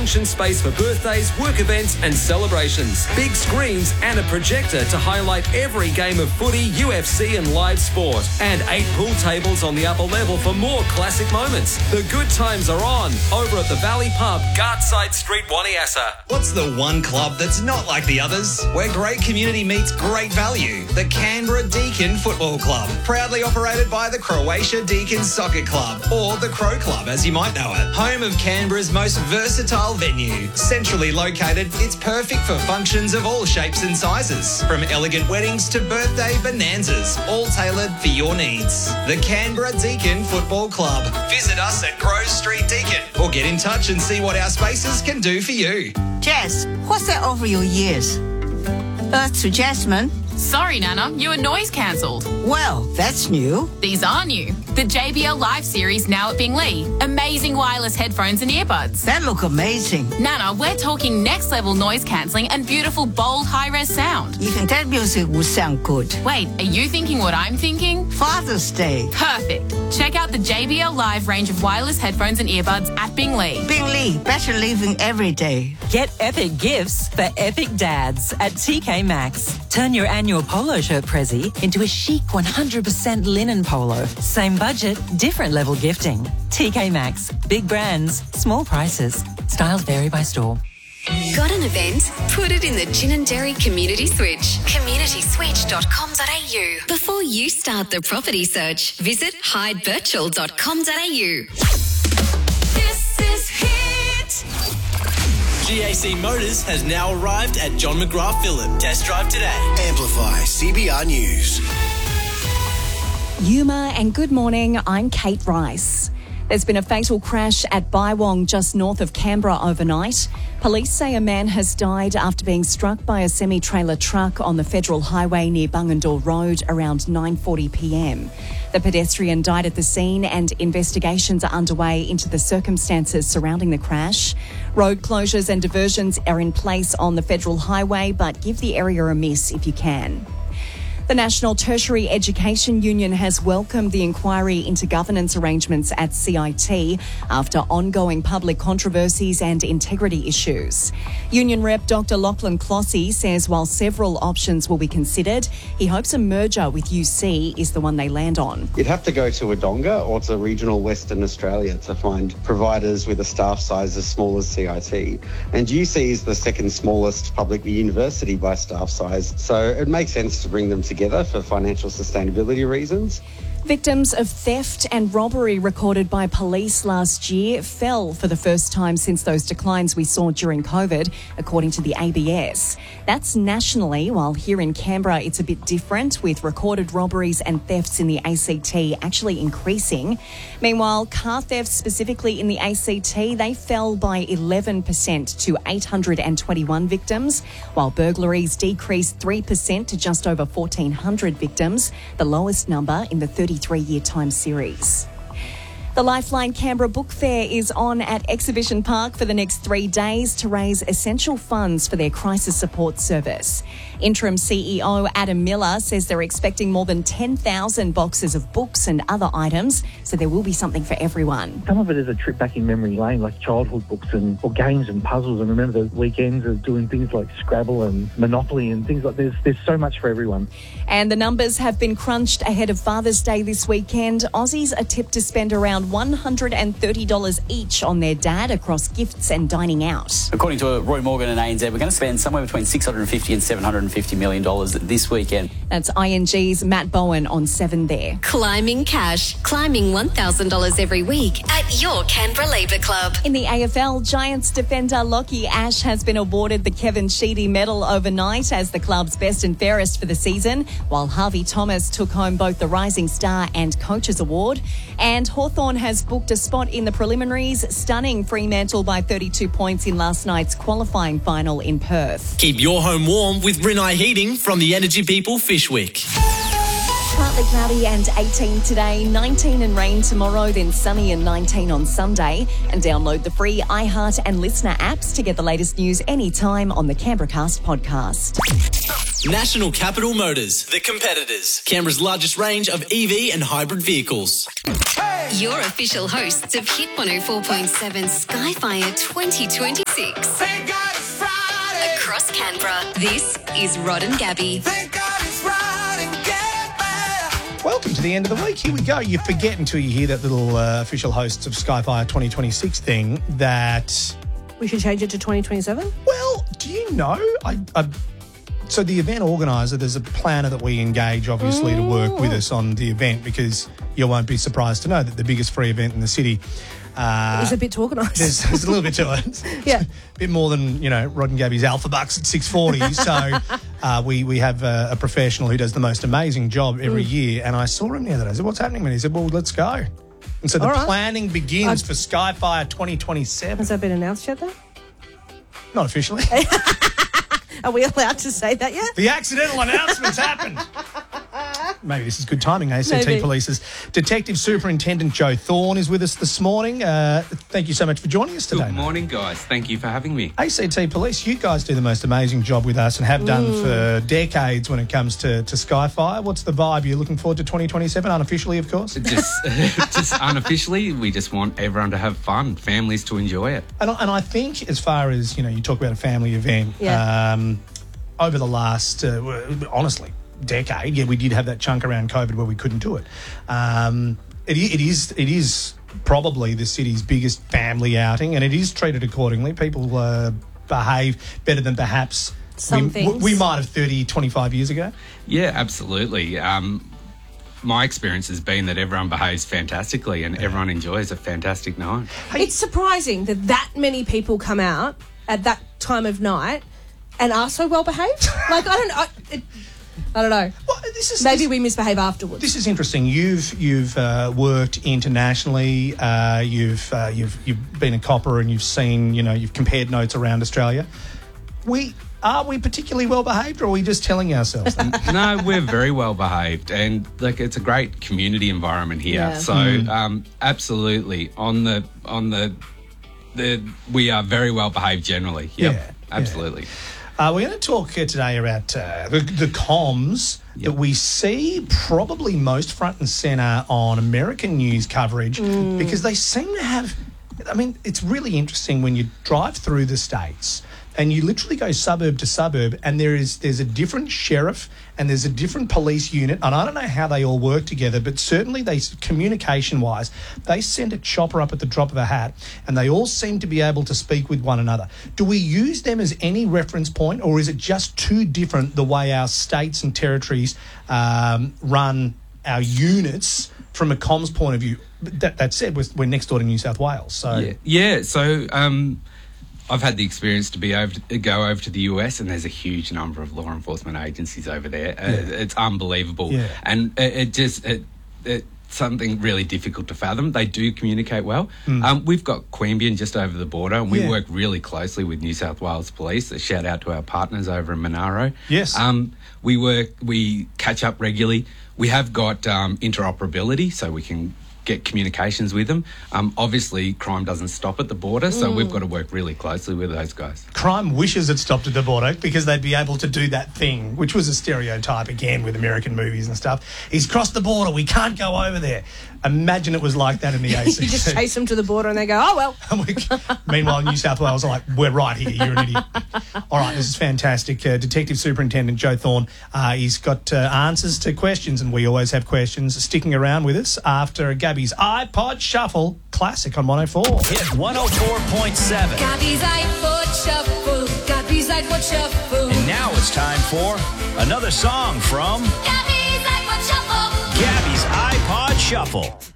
function space for birthdays, work events and celebrations. Big screens and a projector to highlight every game of footy, UFC and live sport. And 8 pool tables on the upper level for more classic moments. The good times are on over at the Valley Pub, Gartside Street, Waniassa. What's the one club that's not like the others? Where great community meets great value. The Canberra Deakin Football Club. Proudly operated by the Croatia Deakin Soccer Club, or the Crow Club as you might know it. Home of Canberra's most versatile venue. Centrally located, it's perfect for functions of all shapes and sizes. From elegant weddings to birthday bonanzas, all tailored for your needs. The Canberra Deakin Football Club. Visit us at Grove Street Deakin or get in touch and see what our spaces can do for you. Jess, what's that over your ears? Earth to Jasmine? Sorry, Nana, your noise cancelled. Well, that's new. These are new. The JBL Live series now at Bingley. Amazing wireless headphones and earbuds. That look amazing. Nana, we're talking next level noise cancelling and beautiful, bold, high-res sound. Even that music will sound good. Wait, are you thinking what I'm thinking? Father's Day. Perfect. Check out the JBL Live range of wireless headphones and earbuds at Bingley. Bingley, better living every day. Get epic gifts for epic dads at TK Maxx. Turn your annual polo shirt prezi into a chic 100% linen polo. Same budget, different level gifting. TK Maxx. Big brands, small prices. Styles vary by store. Got an event? Put it in the Gin & Dairy Community Switch. communityswitch.com.au. Before you start the property search, visit hydebirchall.com.au. This is Hit. GAC Motors has now arrived at John McGrath Phillip. Test drive today. Amplify CBR News. Yuma and good morning, I'm Kate Rice. There's been a fatal crash at Bywong just north of Canberra overnight. Police say a man has died after being struck by a semi-trailer truck on the Federal Highway near Bungendore Road around 9:40 p.m. The pedestrian died at the scene and investigations are underway into the circumstances surrounding the crash. Road closures and diversions are in place on the Federal Highway, but give the area a miss if you can. The National Tertiary Education Union has welcomed the inquiry into governance arrangements at CIT after ongoing public controversies and integrity issues. Union Rep Dr Lachlan Clossy says while several options will be considered, he hopes a merger with UC is the one they land on. You'd have to go to Wodonga or to regional Western Australia to find providers with a staff size as small as CIT. And UC is the second smallest public university by staff size, so it makes sense to bring them together for financial sustainability reasons. Victims of theft and robbery recorded by police last year fell for the first time since those declines we saw during COVID, according to the ABS. That's nationally, while here in Canberra it's a bit different, with recorded robberies and thefts in the ACT actually increasing. Meanwhile, car thefts specifically in the ACT, they fell by 11% to 821 victims, while burglaries decreased 3% to just over 1,400 victims, the lowest number in the 33-year time series. The Lifeline Canberra Book Fair is on at Exhibition Park for the next 3 days to raise essential funds for their crisis support service. Interim CEO Adam Miller says they're expecting more than 10,000 boxes of books and other items, so there will be something for everyone. Some of it is a trip back in memory lane, like childhood books or games and puzzles. And remember the weekends of doing things like Scrabble and Monopoly and things like this. There's so much for everyone. And the numbers have been crunched ahead of Father's Day this weekend. Aussies are tipped to spend around $130 each on their dad across gifts and dining out. According to Roy Morgan and ANZ, we're going to spend somewhere between $650 and $750 million this weekend. That's ING's Matt Bowen on 7 there. Climbing cash. Climbing $1,000 every week at your Canberra Labour Club. In the AFL, Giants defender Lockie Ash has been awarded the Kevin Sheedy Medal overnight as the club's best and fairest for the season, while Harvey Thomas took home both the Rising Star and Coaches Award. And Hawthorn has booked a spot in the preliminaries, stunning Fremantle by 32 points in last night's qualifying final in Perth. Keep your home warm with Rinnai Heating from the Energy People Fishwick. Partly cloudy and 18 today, 19 and rain tomorrow, then sunny and 19 on Sunday. And download the free iHeart and Listener apps to get the latest news anytime on the Canberra Cast podcast. National Capital Motors, the competitors. Canberra's largest range of EV and hybrid vehicles. Your official hosts of Hit 104.7 Skyfire 2026. Thank God it's Friday. Across Canberra, this is Rod and Gabby. Thank God it's Friday. Welcome to the end of the week. Here we go. You forget until you hear that little official hosts of Skyfire 2026 thing that... We should change it to 2027? Well, do you know? So the event organiser, there's a planner that we engage, obviously, to work with us on the event, because you won't be surprised to know that the biggest free event in the city... There's a bit to organise. There's a little bit to it. Yeah. A bit more than, Rod and Gabby's Alpha Bucks at 6:40. So we have a professional who does the most amazing job every year. And I saw him the other day. I said, what's happening? And he said, well, let's go. And so the planning begins for Skyfire 2027. Has that been announced yet, though? Not officially. Are we allowed to say that yet? The accidental announcement's happened. Maybe this is good timing. ACT Maybe. Police's Detective Superintendent Joe Thorne is with us this morning. Thank you so much for joining us today. Good morning, guys. Thank you for having me. ACT Police, you guys do the most amazing job with us and have done for decades when it comes to Skyfire. What's the vibe? You're looking forward to 2027, unofficially, of course? Just unofficially, we just want everyone to have fun, families to enjoy it. And I think as far as, you talk about a family event, over the last, honestly, decade, we did have that chunk around COVID where we couldn't do it. It is probably the city's biggest family outing, and it is treated accordingly. People behave better than perhaps we might have 30, 25 years ago. Yeah, absolutely. My experience has been that everyone behaves fantastically and everyone enjoys a fantastic night. It's surprising that many people come out at that time of night and are so well behaved. Like, I don't know. Well, maybe we misbehave afterwards. This is interesting. You've worked internationally. You've been a copper and you've seen, you've compared notes around Australia. Are we particularly well behaved, or are we just telling ourselves that? No, we're very well behaved, and it's a great community environment here. Yeah. So absolutely we are very well behaved generally. Yep, Yeah, absolutely. We're going to talk today about the comms that we see probably most front and centre on American news coverage, because they seem to have... I mean, it's really interesting when you drive through the states and you literally go suburb to suburb, and there's a different sheriff and there's a different police unit, and I don't know how they all work together, but certainly communication-wise, they send a chopper up at the drop of a hat, and they all seem to be able to speak with one another. Do we use them as any reference point, or is it just too different the way our states and territories run our units from a comms point of view? That said, we're next door to New South Wales, so... Yeah, so... I've had the experience to go over to the US, and there's a huge number of law enforcement agencies over there. It's unbelievable. Yeah. And it's something really difficult to fathom. They do communicate well. We've got Queanbeyan just over the border, and we work really closely with New South Wales Police. A shout out to our partners over in Monaro. Yes. We catch up regularly. We have got interoperability, so we can get communications with them. Obviously, crime doesn't stop at the border, so we've got to work really closely with those guys. Crime wishes it stopped at the border because they'd be able to do that thing, which was a stereotype, again, with American movies and stuff. He's crossed the border, we can't go over there. Imagine it was like that in the ACT. You just chase them to the border and they go, oh, well. Meanwhile, New South Wales are like, we're right here, you're an idiot. All right, this is fantastic. Detective Superintendent Joe Thorne, he's got answers to questions, and we always have questions. Sticking around with us after Gabby's iPod Shuffle Classic on 104. Hit 104.7. Gabby's iPod Shuffle. Gabby's iPod Shuffle. And now it's time for another song from Gabby's iPod Shuffle. Gabby's iPod Shuffle.